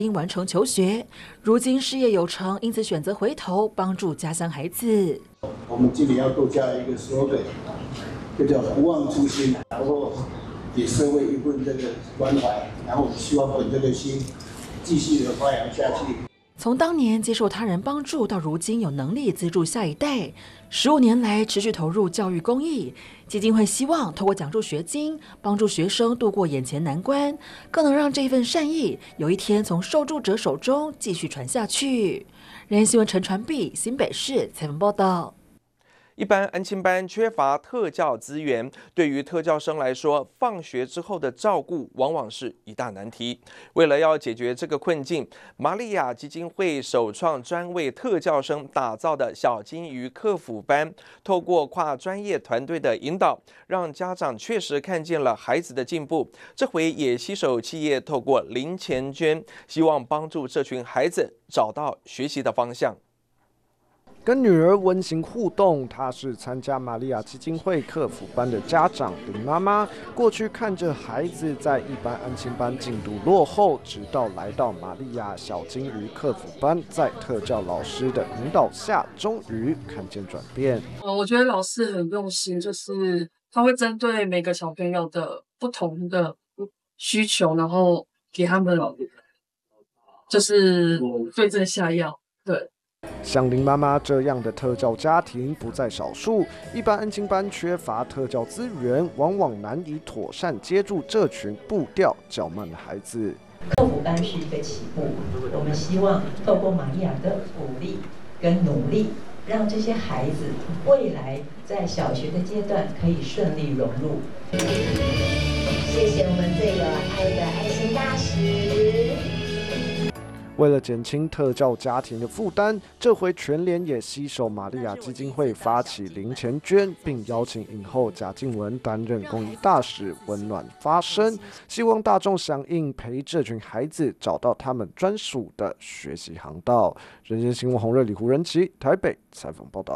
因完成求学，如今事业有成，因此选择回头帮助家乡孩子。 我们今年要多加一个 slogan， 就叫不忘初心，然后给社会一份这个关怀，然后希望本这个心继续的发扬下去。 从当年接受他人帮助，到如今有能力资助下一代，15年来持续投入教育公益。基金会希望透过奖助学金，帮助学生度过眼前难关，更能让这份善意有一天从受助者手中继续传下去。人间新闻陈传碧，新北市采访报道。 一般安亲班缺乏特教资源，对于特教生来说，放学之后的照顾往往是一大难题。为了要解决这个困境，玛利亚基金会首创专为特教生打造的小金鱼客服班，透过跨专业团队的引导，让家长确实看见了孩子的进步。这回也携手企业，透过零钱捐，希望帮助这群孩子找到学习的方向。 跟女儿温馨互动，她是参加玛利亚基金会客服班的家长林妈妈。过去看着孩子在一般安亲班进度落后，直到来到玛利亚小金鱼客服班，在特教老师的引导下，终于看见转变。 我觉得老师很用心，就是他会针对每个小朋友的不同的需求，然后给他们就是对症下药，对。 像林妈妈这样的特教家庭不在少数，一般安亲班缺乏特教资源，往往难以妥善接住这群步调较慢的孩子。 客服班是一个起步，我们希望透过玛利亚的鼓励跟努力，让这些孩子未来在小学的阶段可以顺利融入。谢谢我们最有爱的爱心大使。 为了减轻特教家庭的负担，这回全联也携手玛利亚基金会发起零钱捐，并邀请影后贾静雯担任公益大使，温暖发声，希望大众响应，陪这群孩子找到他们专属的学习航道。人间新闻洪瑞里、胡仁琪台北采访报道。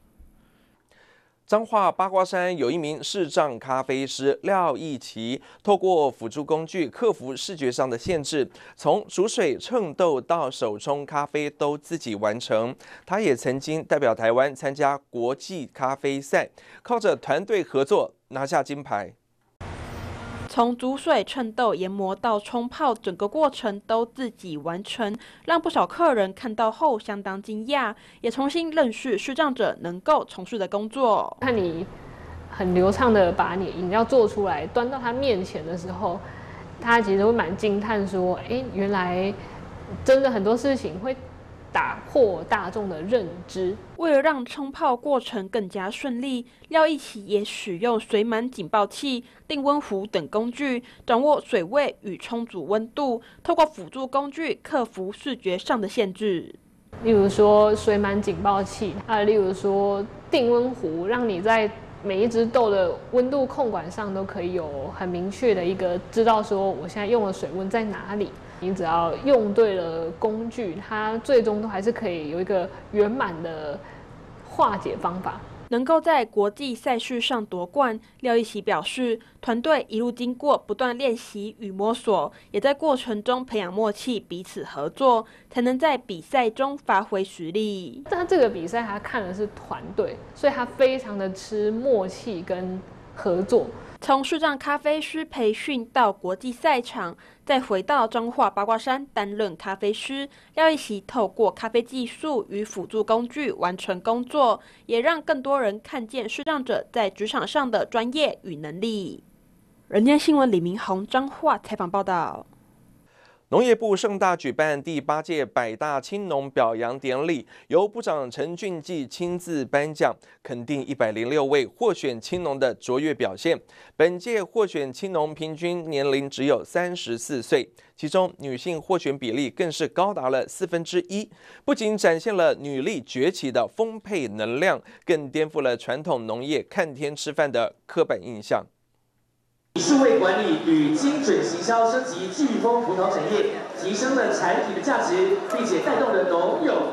彰化八卦山有一名视障咖啡师廖义奇，透过辅助工具克服视觉上的限制，从煮水、称豆到手冲咖啡都自己完成。他也曾经代表台湾参加国际咖啡赛，靠着团队合作拿下金牌。 从煮水、称豆、研磨到冲泡，整个过程都自己完成，让不少客人看到后相当惊讶，也重新认识视障者能够从事的工作。 看你很流畅的把你饮料做出来，端到他面前的时候，他其实会蛮惊叹说：“原来真的很多事情会打破大众的认知。” 为了让冲泡过程更加顺利，廖义奇也使用水满警报器、定温壶等工具，掌握水位与冲煮温度，透过辅助工具克服视觉上的限制。 例如说水满警报器，例如说定温壶，让你在每一只豆的温度控管上都可以有很明确的一个知道说我现在用的水温在哪里。你只要用对了工具，它最终都还是可以有一个圆满的化解方法。 能够在国际赛事上夺冠，廖义奇表示，团队一路经过不断练习与摸索，也在过程中培养默契，彼此合作，才能在比赛中发挥实力。 他这个比赛他看的是团队，所以他非常的吃默契跟合作。 从视障咖啡师培训到国际赛场，再回到彰化八卦山担任咖啡师，廖义奇透过咖啡技术与辅助工具完成工作，也让更多人看见视障者在职场上的专业与能力。人间新闻李明宏彰化采访报道。 农业部盛大举办第8届百大青农表扬典礼，由部长陈俊记亲自颁奖，肯定106位获选青农的卓越表现。本届获选青农平均年龄只有34岁，其中女性获选比例更是高达了1/4，不仅展现了女力崛起的丰沛能量，更颠覆了传统农业看天吃饭的刻板印象。 数位管理与精准行销升级飓风葡萄产业，提升了产品的价值，并且带动了农友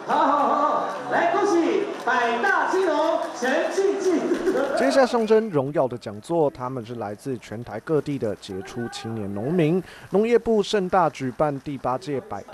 好，来恭喜百大青农陈庆记。 接下象征荣耀的讲座，他们是来自全台各地的杰出青年农民。农业部盛大举办第8届百